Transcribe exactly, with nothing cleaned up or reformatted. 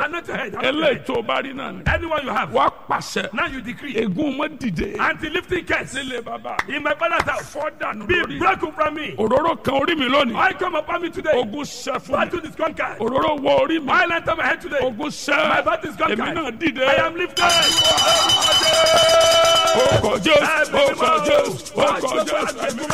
Anoint your head. eléyìí tó bá rí náà ni. Anyone you have. wá pàṣẹ. Now you decree. ègún mọ́ dìde. Anti-lifting curse. nílé bàbá. In my father's house. fọ́ dànù Be lórí. broken from me. òróró kan orí mi lónìí. I come upon me today. ogun ṣẹ́ fún mi. Battle is conquered. òróró wọ orí mi. I enter my head today. ogun ṣẹ́. My battle is conquered. èmi náà dìde. I am lifted. ó kọjá ó kọjá ó kọjá.